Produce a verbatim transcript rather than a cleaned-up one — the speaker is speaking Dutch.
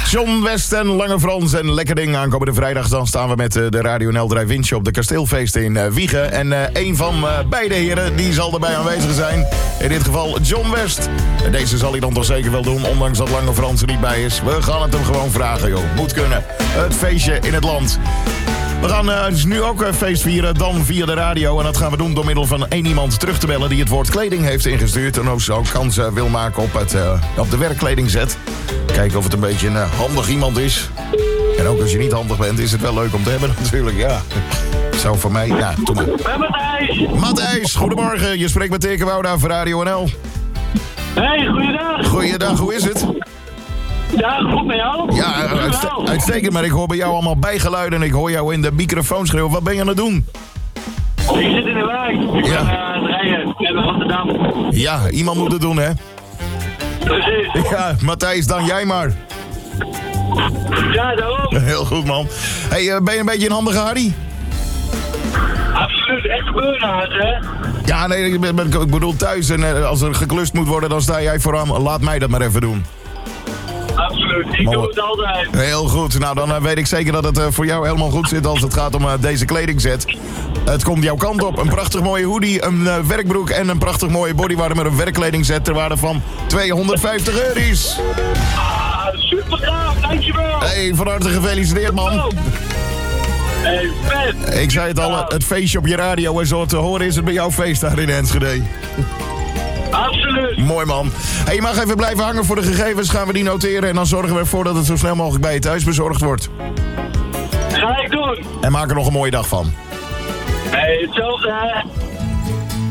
John West en Lange Frans en Lekker Ding. Aankomende vrijdag dan staan we met uh, de Radio N L Drive-In Show op de Kasteelfeesten in uh, Wijchen. En uh, een van uh, beide heren die zal erbij aanwezig zijn. In dit geval John West. En deze zal hij dan toch zeker wel doen, ondanks dat Lange Frans er niet bij is. We gaan het hem gewoon vragen, joh. Moet kunnen. Het feestje in het land. We gaan uh, dus nu ook een feest vieren, dan via de radio. En dat gaan we doen door middel van één iemand terug te bellen die het woord kleding heeft ingestuurd. En ook zo kans uh, wil maken op, het, uh, op de werkkledingzet. Kijken of het een beetje een uh, handig iemand is. En ook als je niet handig bent, is het wel leuk om te hebben natuurlijk, ja. Zo voor mij, ja, doe maar. Matthijs! Matthijs, goedemorgen. Je spreekt met Teke Wouda voor Radio N L. Hey, goeiedag! Goeiedag, hoe is het? Ja, goed met jou? Ja, uitste- uitstekend, maar ik hoor bij jou allemaal bijgeluiden en ik hoor jou in de microfoon schreeuwen. Wat ben je aan het doen? Ik zit in de wijk. Ik Ja. ben aan het rijden. Ik ben in Rotterdam. Ja, iemand moet het doen, hè? Precies. Ja, Matthijs, dan jij maar. Ja, daarom. Heel goed, man. Hey, uh, ben je een beetje een handige Harry? Absoluut, echt gebeurd, hè? Ja, nee, ik, ben, ik bedoel thuis en uh, als er geklust moet worden, dan sta jij vooraan. Laat mij dat maar even doen. Absoluut, ik Mooi. doe het altijd. Heel goed. Nou, dan uh, weet ik zeker dat het uh, voor jou helemaal goed zit als het gaat om uh, deze kledingset. Het komt jouw kant op. Een prachtig mooie hoodie, een uh, werkbroek en een prachtig mooie bodywarmer. Een werkkledingset ter waarde van tweehonderdvijftig euro's. Ah, super gaaf, dankjewel. Hey, van harte gefeliciteerd, man. Hey, vet. Ik zei het al, het feestje op je radio en zo te horen is het bij jouw feest daar in Enschede. Absoluut. Mooi, man. Hey, je mag even blijven hangen voor de gegevens. Gaan we die noteren en dan zorgen we ervoor dat het zo snel mogelijk bij je thuis bezorgd wordt. Ga ik doen. En maak er nog een mooie dag van. Hey, hetzelfde, hè.